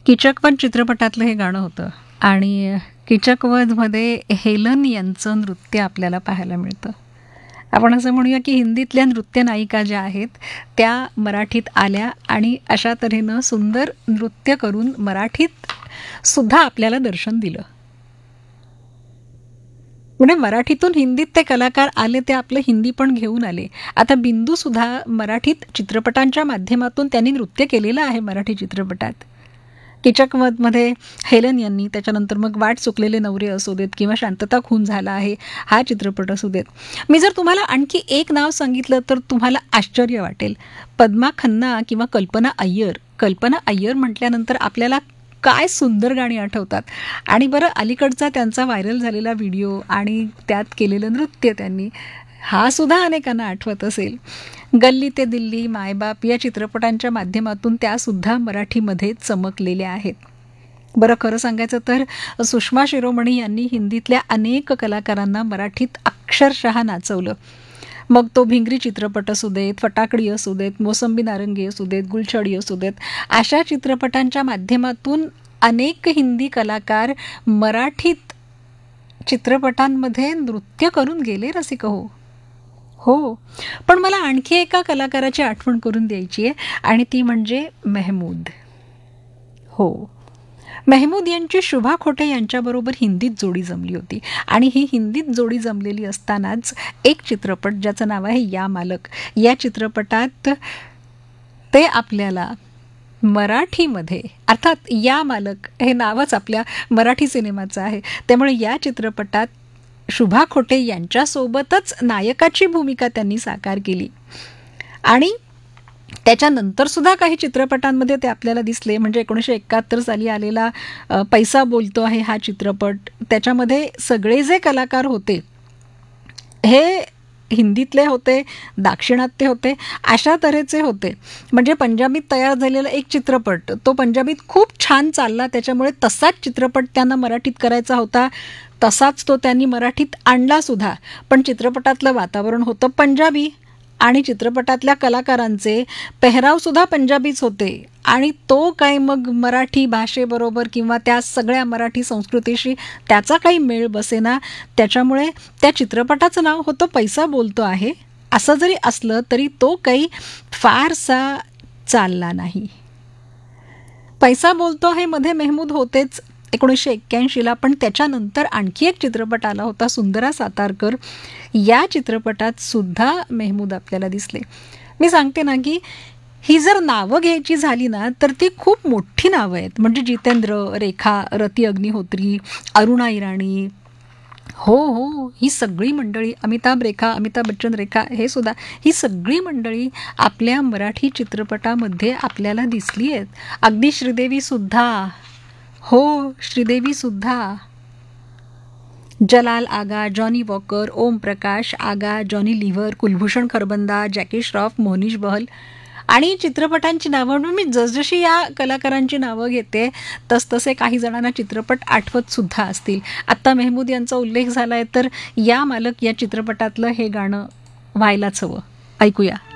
कीचकवध चित्रपटातलं हे गाणं होतं आणि कीचकवधमध्ये हेलन यांचं नृत्य आपल्याला पाहायला मिळतं. आपण असं म्हणूया की हिंदीतल्या नृत्य नायिका ज्या आहेत त्या मराठीत आल्या आणि अशा तऱ्हेनं सुंदर नृत्य करून मराठीत सुद्धा आपल्याला दर्शन दिलं. म्हणजे मराठीतून हिंदीत ते कलाकार आले, ते आपलं हिंदी पण घेऊन आले. आता बिंदू सुद्धा मराठीत चित्रपटांच्या माध्यमातून त्यांनी नृत्य केलेलं आहे मराठी चित्रपटात. कीचकवधमध्ये हेलन यांनी, त्याच्यानंतर मग वाट चुकलेले नवरे असू देत किंवा शांतता खून झाला आहे हा चित्रपट असू देत. मी जर तुम्हाला आणखी एक नाव सांगितलं तर तुम्हाला आश्चर्य वाटेल. पद्मा खन्ना किंवा कल्पना अय्यर. कल्पना अय्यर म्हटल्यानंतर आपल्याला काय सुंदर गाणी आठवतात. आणि बरं, अलीकडचा त्यांचा व्हायरल झालेला व्हिडिओ आणि त्यात केलेलं नृत्य त्यांनी, हा सुद्धा अनेकांना आठवत असेल. गल्ली ते दिल्ली, मायबाप या चित्रपटांच्या माध्यमातून त्यासुद्धा मराठीमध्ये चमकलेल्या आहेत. बरं, खरं सांगायचं तर सुषमा शिरोमणी यांनी हिंदीतल्या अनेक कलाकारांना मराठीत अक्षरशः नाचवलं. मग तो भिंगरी चित्रपट असू देत, फटाकडी असू देत, मोसंबी नारंगी असू देत, गुलछडी असू देत, अशा चित्रपटांच्या माध्यमातून अनेक हिंदी कलाकार मराठीत चित्रपटांमध्ये नृत्य करून गेले रसिक हो. हो, पण मला आणखी एका कलाकाराची आठवण करून द्यायची आहे आणि ती म्हणजे मेहमूद. हो, मेहमूद यांची शुभा खोटे यांच्याबरोबर हिंदीत जोडी जमली होती आणि ही हिंदीत जोडी जमलेली असतानाच एक चित्रपट ज्याचं नाव आहे या मालक, या चित्रपटात ते आपल्याला मराठीमध्ये, अर्थात या मालक हे नावच आपल्या मराठी सिनेमाचं आहे, त्यामुळे या चित्रपटात शुभा खोटे यांच्यासोबतच नायकाची भूमिका त्यांनी साकार केली. आणि त्याच्यानंतर सुद्धा काही चित्रपटांमध्ये ते आपल्याला दिसले. म्हणजे 1971 साली आलेला पैसा बोलतो आहे हा चित्रपट, त्याच्यामध्ये सगळे जे कलाकार होते हे हिंदीतले होते, दाक्षिणात्य होते, अशा तऱ्हेचे होते. म्हणजे पंजाबीत तयार झालेला एक चित्रपट, तो पंजाबीत खूप छान चालला, त्याच्यामुळे तसाच चित्रपट त्यांना मराठीत करायचा होता, तसाच तो त्यांनी मराठीत आणला सुद्धा. पण चित्रपटातलं वातावरण होतं पंजाबी आणि चित्रपटातल्या कलाकारांचे पेहरावसुद्धा पंजाबीच होते आणि तो काही मग मराठी भाषेबरोबर किंवा त्या सगळ्या मराठी संस्कृतीशी त्याचा काही मेळ बसेना. त्याच्यामुळे त्या चित्रपटाचं नाव होतं पैसा बोलतो आहे. असं जरी असलं तरी तो काही फारसा चालला नाही. पैसा बोलतो आहे मध्ये मेहमूद होतेच 1981ला, पण त्याच्यानंतर आणखी एक चित्रपट आला होता सुंदरा सातारकर, या चित्रपटात सुद्धा मेहमूद आपल्याला दिसले. मी सांगते ना की ही जर नावं घ्यायची झाली ना तर ती खूप मोठी नावं आहेत. म्हणजे जितेंद्र, रेखा, रती अग्निहोत्री, अरुणा इराणी, हो, ही सगळी मंडळी, अमिताभ रेखा, अमिताभ बच्चन रेखा, हे सुद्धा, ही सगळी मंडळी आपल्या मराठी चित्रपटामध्ये आपल्याला दिसली आहेत. अगदी श्रीदेवी सुद्धा, हो, श्रीदेवी सुद्धा, जलाल आगा, जॉनी वॉकर, ओम प्रकाश आगा, Johnny liver, Kulbhushan Kharbanda, Jackie Shroff, Monish बहल. आणि चित्रपटांची नावं मी जसजशी या कलाकारांची नावं घेते तसतसे काही जणांना चित्रपट आठवत सुद्धा असतील. आत्ता मेहमूद यांचा उल्लेख झाला आहे तर या मालक या चित्रपटातलं हे गाणं व्हायलाच हवं. ऐकूया.